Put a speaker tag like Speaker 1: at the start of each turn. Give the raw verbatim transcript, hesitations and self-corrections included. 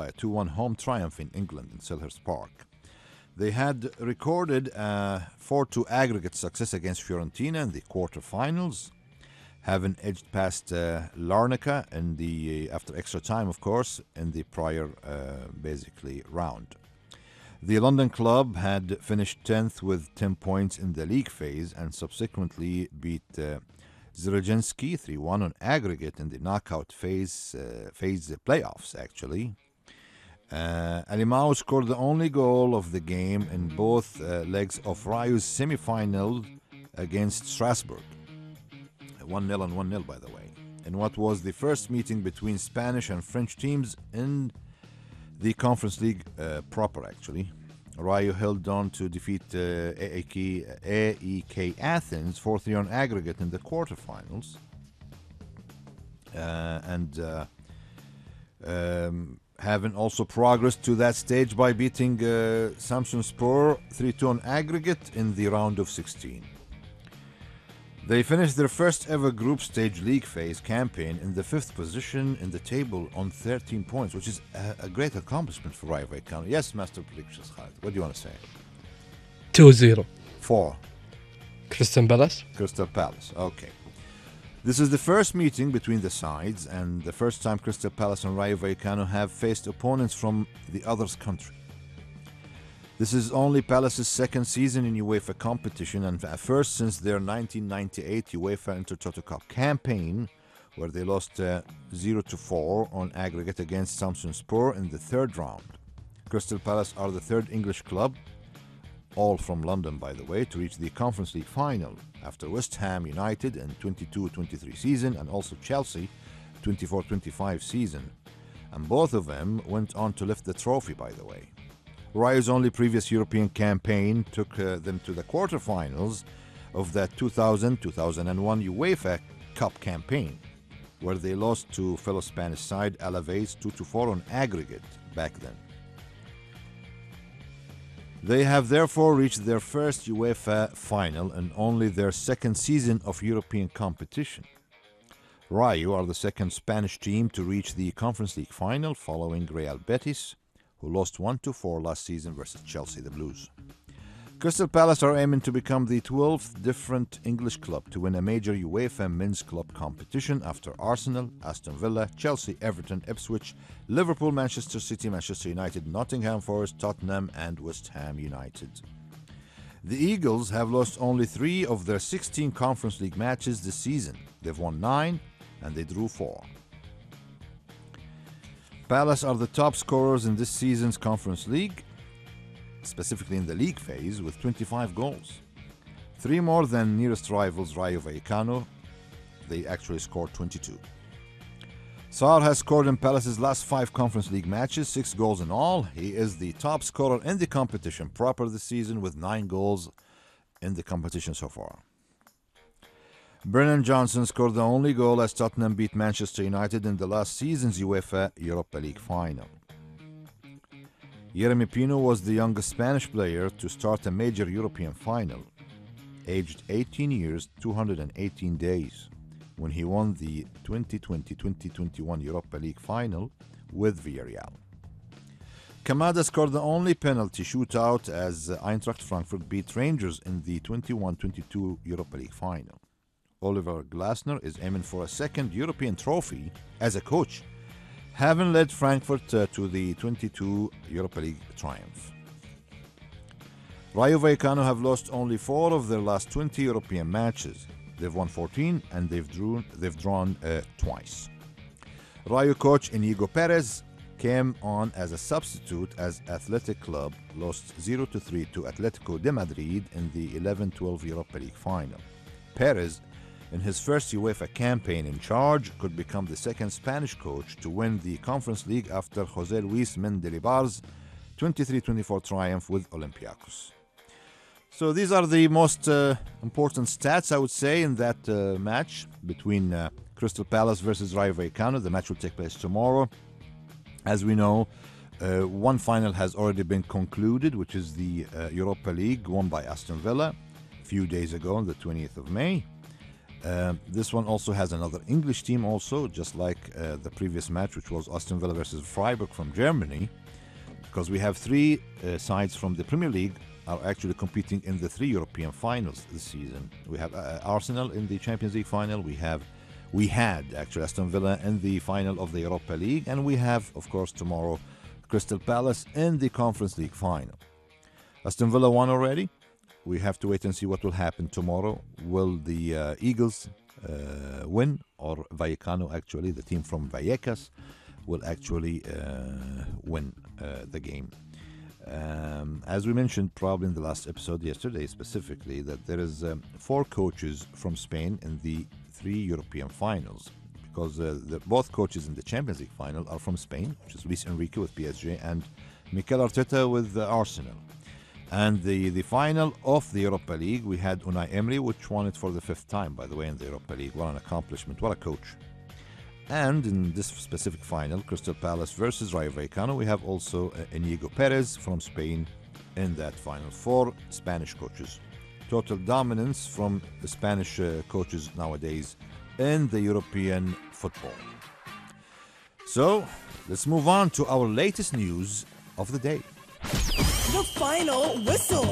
Speaker 1: a two one home triumph in England in Selhurst Park. They had recorded a four two aggregate success against Fiorentina in the quarterfinals, having edged past uh, Larnaca in the uh, after extra time, of course, in the prior uh, basically round. The London club had finished tenth with ten points in the league phase and subsequently beat uh, Zrezinski three one on aggregate in the knockout phase uh, phase playoffs, actually. Uh, Alimao scored the only goal of the game in both uh, legs of Rayo's semi-final against Strasbourg. one nil and one nil, by the way. In what was the first meeting between Spanish and French teams in the Conference League uh, proper, actually. Rayo held on to defeat uh, A E K, A E K Athens four three on aggregate in the quarterfinals. Uh, and uh, um, having also progressed to that stage by beating uh, Samsunspor three two on aggregate in the round of sixteen. They finished their first ever group stage league phase campaign in the fifth position in the table on thirteen points, which is a, a great accomplishment for Rayo Vallecano. Yes, Master Predictions, Khalid. What do you want to say?
Speaker 2: two zero.
Speaker 1: Four.
Speaker 2: Crystal Palace.
Speaker 1: Crystal Palace. Okay. This is the first meeting between the sides and the first time Crystal Palace and Rayo Vallecano have faced opponents from the other's country. This is only Palace's second season in UEFA competition and first since their nineteen ninety-eight UEFA Intertoto Cup campaign, where they lost uh, zero to four on aggregate against Samsunspor in the third round. Crystal Palace are the third English club, all from London by the way, to reach the Conference League final after West Ham United in twenty-two twenty-three season and also Chelsea twenty-four twenty-five season. And both of them went on to lift the trophy, by the way. Rayo's only previous European campaign took uh, them to the quarterfinals of that two thousand two thousand one UEFA Cup campaign, where they lost to fellow Spanish side Alaves two to four on aggregate back then. They have therefore reached their first UEFA final and only their second season of European competition. Rayo are the second Spanish team to reach the Conference League final, following Real Betis, who lost one to four last season versus Chelsea, the Blues. Crystal Palace are aiming to become the twelfth different English club to win a major UEFA men's club competition after Arsenal, Aston Villa, Chelsea, Everton, Ipswich, Liverpool, Manchester City, Manchester United, Nottingham Forest, Tottenham and West Ham United. The Eagles have lost only three of their sixteen Conference League matches this season. They've won nine and they drew four. Palace are the top scorers in this season's Conference League, specifically in the league phase, with twenty-five goals. Three more than nearest rivals Rayo Vallecano. They actually scored twenty-two. Sarr has scored in Palace's last five Conference League matches, six goals in all. He is the top scorer in the competition proper this season with nine goals in the competition so far. Brennan Johnson scored the only goal as Tottenham beat Manchester United in the last season's UEFA Europa League final. Yeremy Pino was the youngest Spanish player to start a major European final, aged eighteen years, two hundred eighteen days, when he won the twenty twenty twenty twenty-one Europa League final with Villarreal. Kamada scored the only penalty shootout as Eintracht Frankfurt beat Rangers in the twenty-one twenty-two Europa League final. Oliver Glasner is aiming for a second European trophy as a coach, having led Frankfurt uh, to the twenty-two Europa League triumph. Rayo Vallecano have lost only four of their last twenty European matches. They've won fourteen and they've drawn, they've drawn uh, twice. Rayo coach Inigo Perez came on as a substitute as Athletic Club lost zero to three to Atletico de Madrid in the eleven twelve Europa League final. Perez, in his first UEFA campaign in charge, could become the second Spanish coach to win the Conference League after José Luis Mendilibar's twenty-three twenty-four triumph with Olympiacos. So these are the most uh, important stats, I would say, in that uh, match between uh, Crystal Palace versus Rayo Vallecano. The match will take place tomorrow. As we know, uh, one final has already been concluded, which is the uh, Europa League, won by Aston Villa a few days ago on the twentieth of May. Um, this one also has another English team also, just like uh, the previous match, which was Aston Villa versus Freiburg from Germany, because we have three uh, sides from the Premier League are actually competing in the three European finals this season. We have uh, Arsenal in the Champions League final, we have we had actually Aston Villa in the final of the Europa League, and we have, of course, tomorrow Crystal Palace in the Conference League final. Aston Villa won already. We have to wait and see what will happen tomorrow. Will the uh, Eagles uh, win, or Vallecano, actually, the team from Vallecas, will actually uh, win uh, the game? Um, as we mentioned probably in the last episode yesterday specifically, that there is um, four coaches from Spain in the three European finals, because uh, the, both coaches in the Champions League final are from Spain, which is Luis Enrique with P S G and Mikel Arteta with uh, Arsenal. And the, the final of the Europa League, we had Unai Emery, which won it for the fifth time, by the way, in the Europa League. What an accomplishment, what a coach. And in this specific final, Crystal Palace versus Rayo Vallecano, we have also uh, Inigo Perez from Spain in that final. Four Spanish coaches. Total dominance from the Spanish uh, coaches nowadays in the European football. So, let's move on to our latest news of the day.
Speaker 3: The final whistle.